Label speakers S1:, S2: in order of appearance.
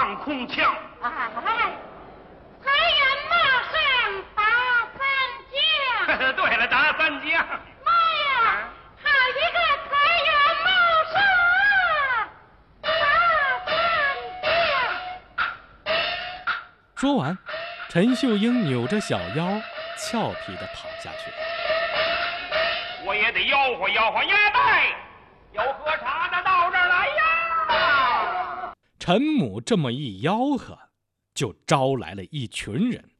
S1: 放空枪。
S2: 哎，才愿马上打三将。
S1: 对了，打三将。
S2: 妈呀，好一个财源茂盛，打三将。
S3: 说完，陈秀英扭着小腰，俏皮地跑下去。
S1: 我也得吆喝吆喝，呀拜，有喝茶的到这儿来呀！
S3: 陈母这么一吆喝，就招来了一群人。